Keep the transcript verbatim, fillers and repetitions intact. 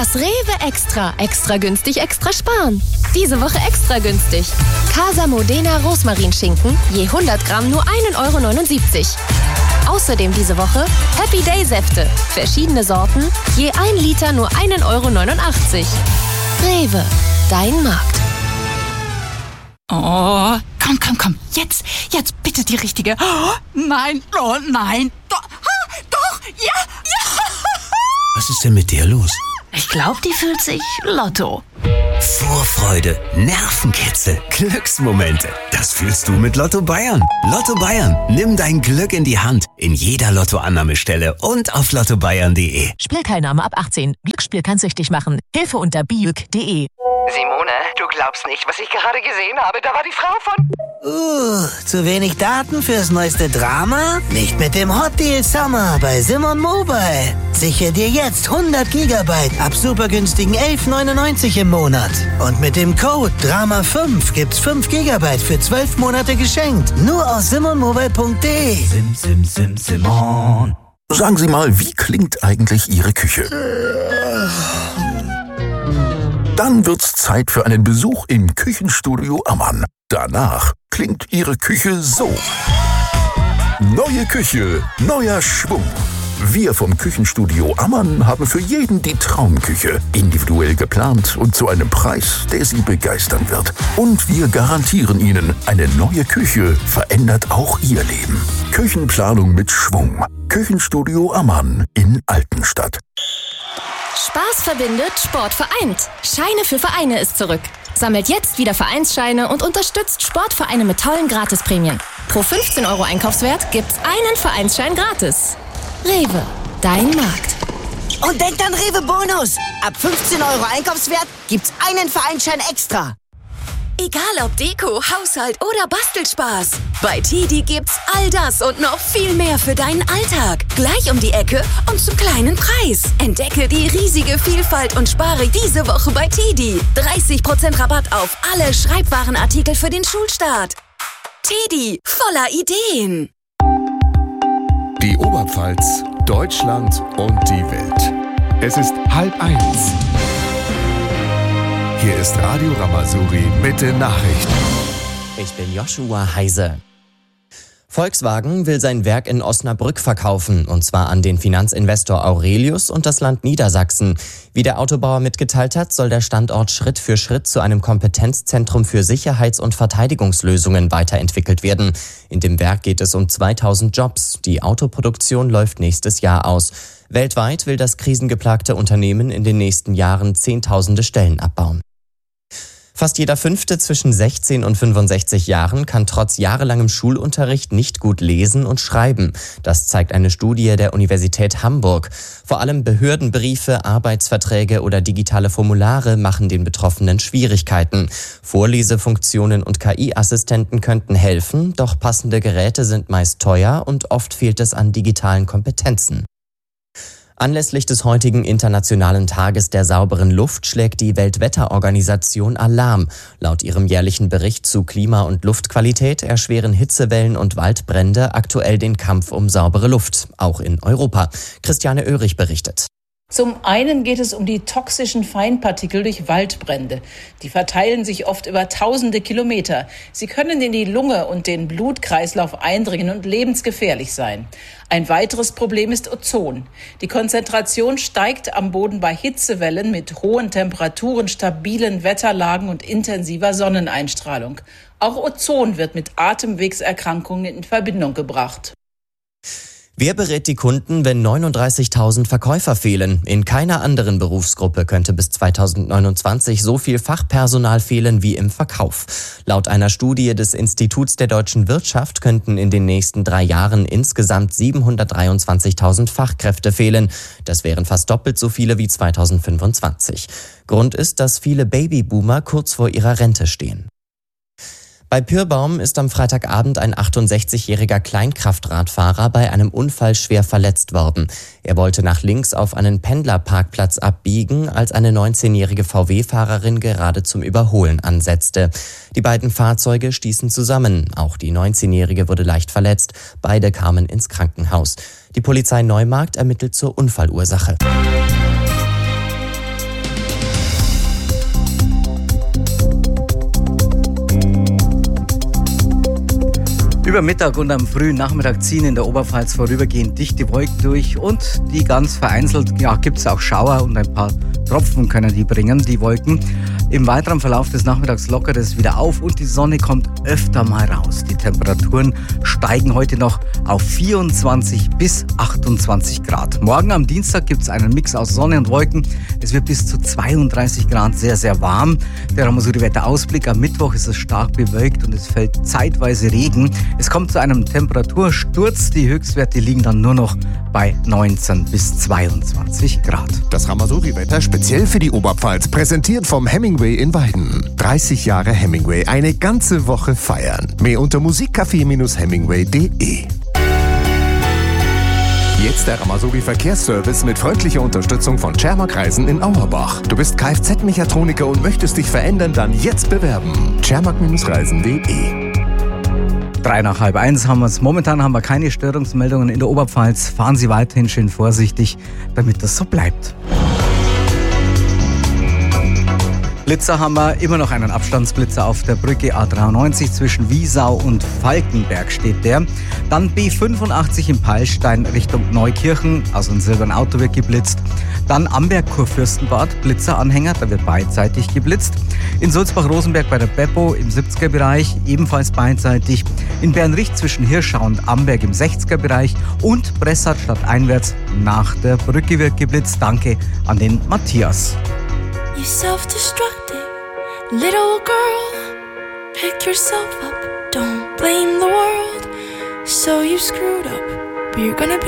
Das Rewe Extra. Extra günstig, extra sparen. Diese Woche extra günstig. Casa Modena Rosmarinschinken, je hundert Gramm nur ein Euro neunundsiebzig. Außerdem diese Woche Happy Day Säfte. Verschiedene Sorten, je ein Liter nur ein Euro neunundachtzig. Rewe, dein Markt. Oh, komm, komm, komm. Jetzt, jetzt bitte die richtige. Oh, nein, oh nein. Doch, ah, doch, ja, ja. Was ist denn mit dir los? Ich glaube, die fühlt sich Lotto. Vorfreude, Nervenkitzel, Glücksmomente. Das fühlst du mit Lotto Bayern. Lotto Bayern, nimm dein Glück in die Hand. In jeder Lottoannahmestelle und auf lotto bayern punkt de. Spielteilnahme ab achtzehn. Glücksspiel kann süchtig machen. Hilfe unter biuk punkt de. Simone, du glaubst nicht, was ich gerade gesehen habe. Da war die Frau von... Uh, zu wenig Daten fürs neueste Drama? Nicht mit dem Hot Deal Summer bei Simon Mobile. Sichere dir jetzt hundert Gigabyte ab super günstigen elf neunundneunzig im Monat. Und mit dem Code Drama fünf gibt's fünf Gigabyte für zwölf Monate geschenkt. Nur aus simon mobile punkt de. Sim, sim, sim, Simon. Sagen Sie mal, wie klingt eigentlich Ihre Küche? Dann wird's Zeit für einen Besuch im Küchenstudio Ammann. Danach klingt Ihre Küche so. Neue Küche, neuer Schwung. Wir vom Küchenstudio Ammann haben für jeden die Traumküche. Individuell geplant und zu einem Preis, der Sie begeistern wird. Und wir garantieren Ihnen, eine neue Küche verändert auch Ihr Leben. Küchenplanung mit Schwung. Küchenstudio Ammann in Altenstadt. Spaß verbindet, Sport vereint. Scheine für Vereine ist zurück. Sammelt jetzt wieder Vereinsscheine und unterstützt Sportvereine mit tollen Gratisprämien. Pro fünfzehn Euro Einkaufswert gibt's einen Vereinsschein gratis. Rewe, dein Markt. Und denkt an Rewe Bonus. Ab fünfzehn Euro Einkaufswert gibt's einen Vereinsschein extra. Egal ob Deko, Haushalt oder Bastelspaß. Bei Tedi gibt's all das und noch viel mehr für deinen Alltag. Gleich um die Ecke und zum kleinen Preis. Entdecke die riesige Vielfalt und spare diese Woche bei Tedi. dreißig Prozent Rabatt auf alle Schreibwarenartikel für den Schulstart. Tedi, voller Ideen. Die Oberpfalz, Deutschland und die Welt. Es ist halb eins. Hier ist Radio Ramazouri mit den Nachrichten. Ich bin Joshua Heise. Volkswagen will sein Werk in Osnabrück verkaufen, und zwar an den Finanzinvestor Aurelius und das Land Niedersachsen. Wie der Autobauer mitgeteilt hat, soll der Standort Schritt für Schritt zu einem Kompetenzzentrum für Sicherheits- und Verteidigungslösungen weiterentwickelt werden. In dem Werk geht es um zweitausend Jobs. Die Autoproduktion läuft nächstes Jahr aus. Weltweit will das krisengeplagte Unternehmen in den nächsten Jahren zehntausende Stellen abbauen. Fast jeder Fünfte zwischen sechzehn und fünfundsechzig Jahren kann trotz jahrelangem Schulunterricht nicht gut lesen und schreiben. Das zeigt eine Studie der Universität Hamburg. Vor allem Behördenbriefe, Arbeitsverträge oder digitale Formulare machen den Betroffenen Schwierigkeiten. Vorlesefunktionen und K I-Assistenten könnten helfen, doch passende Geräte sind meist teuer und oft fehlt es an digitalen Kompetenzen. Anlässlich des heutigen Internationalen Tages der sauberen Luft schlägt die Weltwetterorganisation Alarm. Laut ihrem jährlichen Bericht zu Klima- und Luftqualität erschweren Hitzewellen und Waldbrände aktuell den Kampf um saubere Luft, auch in Europa. Christiane Oehrich berichtet. Zum einen geht es um die toxischen Feinpartikel durch Waldbrände. Die verteilen sich oft über tausende Kilometer. Sie können in die Lunge und den Blutkreislauf eindringen und lebensgefährlich sein. Ein weiteres Problem ist Ozon. Die Konzentration steigt am Boden bei Hitzewellen mit hohen Temperaturen, stabilen Wetterlagen und intensiver Sonneneinstrahlung. Auch Ozon wird mit Atemwegserkrankungen in Verbindung gebracht. Wer berät die Kunden, wenn neununddreißigtausend Verkäufer fehlen? In keiner anderen Berufsgruppe könnte bis zweitausendneunundzwanzig so viel Fachpersonal fehlen wie im Verkauf. Laut einer Studie des Instituts der deutschen Wirtschaft könnten in den nächsten drei Jahren insgesamt siebenhundertdreiundzwanzigtausend Fachkräfte fehlen. Das wären fast doppelt so viele wie zweitausendfünfundzwanzig. Grund ist, dass viele Babyboomer kurz vor ihrer Rente stehen. Bei Pyrbaum ist am Freitagabend ein achtundsechzigjähriger Kleinkraftradfahrer bei einem Unfall schwer verletzt worden. Er wollte nach links auf einen Pendlerparkplatz abbiegen, als eine neunzehnjährige V W-Fahrerin gerade zum Überholen ansetzte. Die beiden Fahrzeuge stießen zusammen. Auch die neunzehnjährige wurde leicht verletzt. Beide kamen ins Krankenhaus. Die Polizei Neumarkt ermittelt zur Unfallursache. Über Mittag und am frühen Nachmittag ziehen in der Oberpfalz vorübergehend dichte Wolken durch und die ganz vereinzelt, ja, gibt es auch Schauer und ein paar Tropfen können die bringen, die Wolken. Im weiteren Verlauf des Nachmittags lockert es wieder auf und die Sonne kommt öfter mal raus. Die Temperaturen steigen heute noch auf vierundzwanzig bis achtundzwanzig Grad. Morgen am Dienstag gibt es einen Mix aus Sonne und Wolken. Es wird bis zu zweiunddreißig Grad, sehr, sehr warm. Der Ramasuri-Wetterausblick: am Mittwoch ist es stark bewölkt und es fällt zeitweise Regen. Es kommt zu einem Temperatursturz. Die Höchstwerte liegen dann nur noch bei neunzehn bis zweiundzwanzig Grad. Das Ramasuri-Wetter speziell für die Oberpfalz, präsentiert vom Hemingway in Weiden. dreißig Jahre Hemingway, eine ganze Woche feiern. Mehr unter musikcafé Bindestrich hemingway punkt de. Jetzt der Ramasuri Verkehrsservice mit freundlicher Unterstützung von Cermak Reisen in Auerbach. Du bist Kfz-Mechatroniker und möchtest dich verändern, dann jetzt bewerben. cermak Reisen punkt de. Drei nach halb eins haben wir es. Momentan haben wir keine Störungsmeldungen in der Oberpfalz. Fahren Sie weiterhin schön vorsichtig, damit das so bleibt. Blitzer haben wir, immer noch einen Abstandsblitzer auf der Brücke A dreiundneunzig zwischen Wiesau und Falkenberg steht der. Dann B fünfundachtzig im Peilstein Richtung Neukirchen, also ein silbernes Auto wird geblitzt. Dann Amberg-Kurfürstenbad, Blitzeranhänger, da wird beidseitig geblitzt. In Sulzbach-Rosenberg bei der Beppo im siebziger Bereich, ebenfalls beidseitig. In Bernricht zwischen Hirschau und Amberg im sechziger Bereich und Bressart stadteinwärts nach der Brücke wird geblitzt. Danke an den Matthias. You self-destructive little girl, pick yourself up, don't blame the world. So you screwed up, but you're gonna be